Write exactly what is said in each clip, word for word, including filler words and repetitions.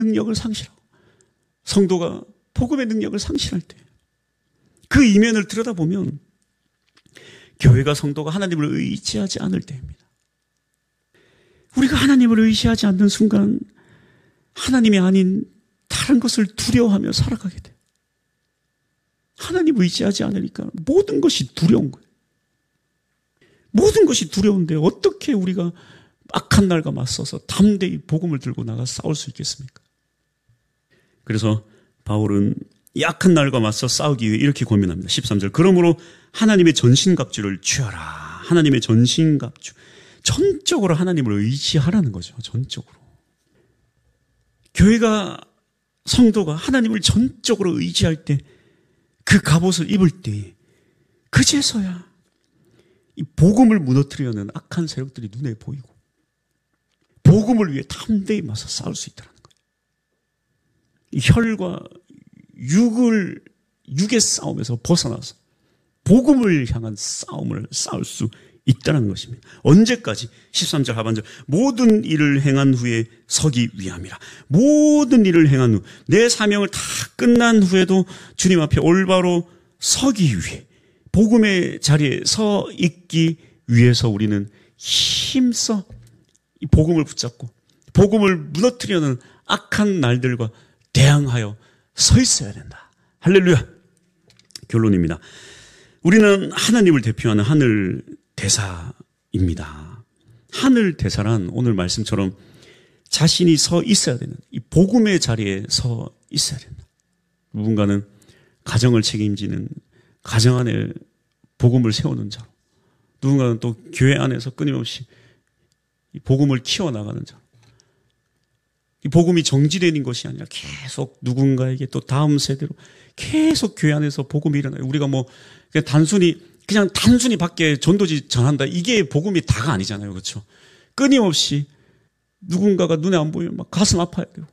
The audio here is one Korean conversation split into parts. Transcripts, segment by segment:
능력을 상실하고 성도가 복음의 능력을 상실할 때 그 이면을 들여다보면 교회가 성도가 하나님을 의지하지 않을 때입니다. 우리가 하나님을 의지하지 않는 순간 하나님이 아닌 다른 것을 두려워하며 살아가게 돼요. 하나님 의지하지 않으니까 모든 것이 두려운 거예요. 모든 것이 두려운데 어떻게 우리가 악한 날과 맞서서 담대히 복음을 들고 나가 싸울 수 있겠습니까? 그래서 바울은 이 악한 날과 맞서 싸우기 위해 이렇게 고민합니다. 십삼 절. 그러므로 하나님의 전신갑주를 취하라. 하나님의 전신갑주. 전적으로 하나님을 의지하라는 거죠. 전적으로. 교회가 성도가 하나님을 전적으로 의지할 때 그 갑옷을 입을 때 그제서야 이 복음을 무너뜨리려는 악한 세력들이 눈에 보이고 복음을 위해 담대히 맞서 싸울 수 있다는 거예요. 이 혈과 육을 육의 싸움에서 벗어나서 복음을 향한 싸움을 싸울 수 있다는 것입니다. 언제까지? 십삼 절 하반절. 모든 일을 행한 후에 서기 위함이라. 모든 일을 행한 후 내 사명을 다 끝난 후에도 주님 앞에 올바로 서기 위해 복음의 자리에 서 있기 위해서 우리는 힘써 이 복음을 붙잡고 복음을 무너뜨리려는 악한 날들과 대항하여 서 있어야 된다. 할렐루야. 결론입니다. 우리는 하나님을 대표하는 하늘 대사입니다. 하늘 대사란 오늘 말씀처럼 자신이 서 있어야 되는 이 복음의 자리에 서 있어야 된다. 누군가는 가정을 책임지는 가정 안에 복음을 세우는 자로, 누군가는 또 교회 안에서 끊임없이 이 복음을 키워나가는 자로, 이 복음이 정지되는 것이 아니라 계속 누군가에게 또 다음 세대로 계속 교회 안에서 복음이 일어나요. 우리가 뭐 그냥 단순히 그냥 단순히 밖에 전도지 전한다. 이게 복음이 다가 아니잖아요. 그렇죠? 끊임없이 누군가가 눈에 안 보이면 막 가슴 아파야 돼요.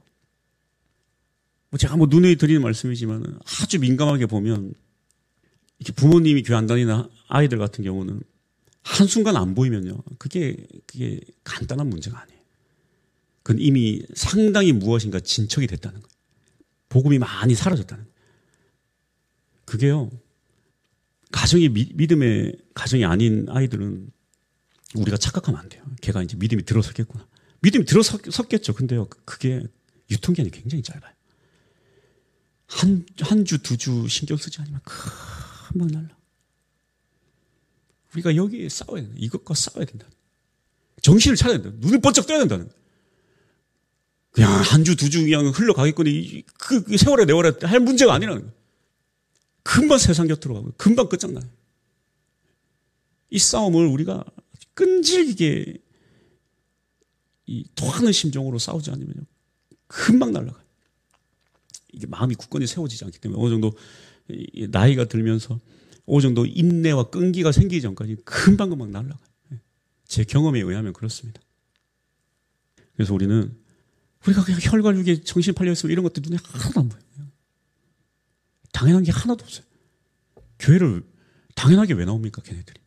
뭐 제가 뭐 눈에 드리는 말씀이지만 아주 민감하게 보면 이렇게 부모님이 교회 안 다니는 아이들 같은 경우는 한순간 안 보이면요. 그게, 그게 간단한 문제가 아니에요. 그건 이미 상당히 무엇인가 진척이 됐다는 거예요. 복음이 많이 사라졌다는 거예요. 그게요. 가정이 미, 믿음의 가정이 아닌 아이들은 우리가 착각하면 안 돼요. 걔가 이제 믿음이 들어섰겠구나. 믿음이 들어섰겠죠. 근데요, 그게 유통기한이 굉장히 짧아요. 한, 한 주, 두 주 신경 쓰지 않으면 금방 날라. 우리가 여기에 싸워야 된다. 이것과 싸워야 된다. 정신을 차려야 된다. 눈을 번쩍 떠야 된다는. 그냥 한 주, 두 주 그냥 흘러가겠거니, 그, 그 세월에 내월에 할 문제가 아니라는 거예요. 금방 세상 곁으로 가고, 금방 끝장나요. 이 싸움을 우리가 끈질기게 이 토하는 심정으로 싸우지 않으면요. 금방 날아가요. 이게 마음이 굳건히 세워지지 않기 때문에 어느 정도 나이가 들면서 어느 정도 인내와 끈기가 생기기 전까지 금방금방 날아가요. 제 경험에 의하면 그렇습니다. 그래서 우리는 우리가 그냥 혈과 육에 정신 팔려있으면 이런 것들 눈에 하나도 안 보여요. 당연한 게 하나도 없어요. 교회를 당연하게 왜 나옵니까, 걔네들이?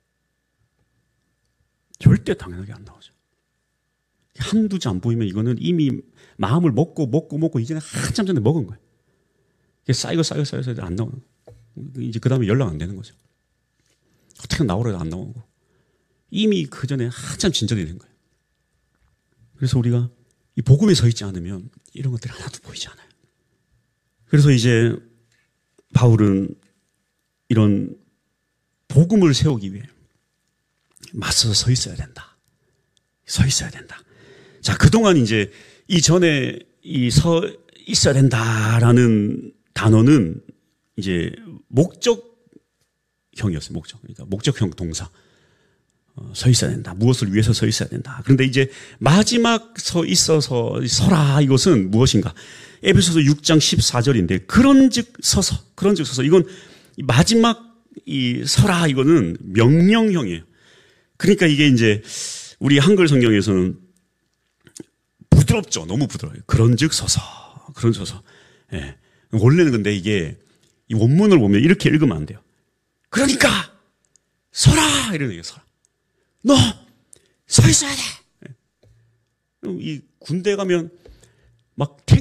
절대 당연하게 안 나오죠. 한두 주 안 보이면 이거는 이미 마음을 먹고 먹고 먹고 이제는 한참 전에 먹은 거예요. 쌓이고 쌓이고 쌓여서 안 나오는 거예요. 이제 그 다음에 연락 안 되는 거죠. 어떻게 나오려도 안 나오고 이미 그 전에 한참 진전이 된 거예요. 그래서 우리가 이 복음에 서 있지 않으면 이런 것들이 하나도 보이지 않아요. 그래서 이제 바울은 이런 복음을 세우기 위해 맞서서 서 있어야 된다. 서 있어야 된다. 자, 그동안 이제 이전에 이 서 있어야 된다라는 단어는 이제 목적형이었어요. 목적. 그러니까 목적형 동사. 어, 서 있어야 된다. 무엇을 위해서 서 있어야 된다. 그런데 이제 마지막 서 있어서 서라 이것은 무엇인가? 에베소서 육 장 십사 절인데 그런즉 서서. 그런즉 서서. 이건 마지막 이 서라 이거는 명령형이에요. 그러니까 이게 이제 우리 한글 성경에서는 부드럽죠. 너무 부드러워요. 그런즉 서서. 그런 서서. 예. 원래는 근데 이게 이 원문을 보면 이렇게 읽으면 안 돼요. 그러니까 서라 이러는 거예요. 서라. 너 서 있어야 돼. 예. 이 군대 가면 막